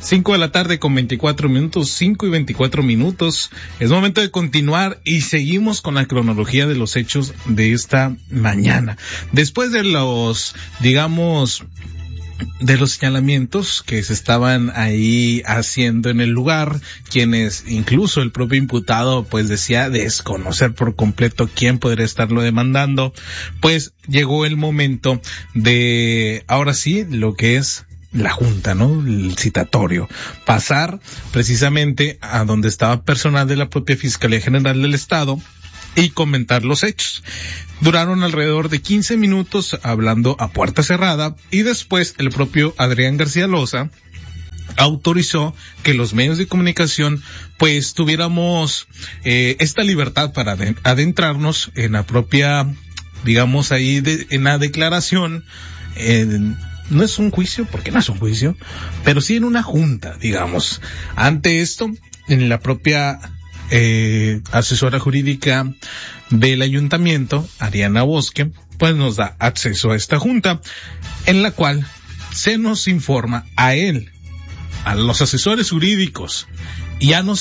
5 de la tarde con 24 minutos, 5 y 24 minutos. Es momento de continuar y seguimos con la cronología de los hechos de esta mañana. Después de los, digamos, de los señalamientos que se estaban ahí haciendo en el lugar, quienes incluso el propio imputado pues decía desconocer por completo quién podría estarlo demandando, pues llegó el momento de, ahora sí, lo que es la junta, ¿no? El citatorio. Pasar precisamente a donde estaba personal de la propia Fiscalía General del Estado y comentar los hechos. Duraron alrededor de 15 minutos hablando a puerta cerrada y después el propio Adrián García Loza autorizó que los medios de comunicación pues tuviéramos esta libertad para adentrarnos en la propia, digamos ahí en la declaración. No es un juicio, porque no es un juicio, pero sí en una junta, digamos. Ante esto, en la propia asesora jurídica del ayuntamiento, Ariana Bosque, pues nos da acceso a esta junta, en la cual se nos informa a él, a los asesores jurídicos y a nosotros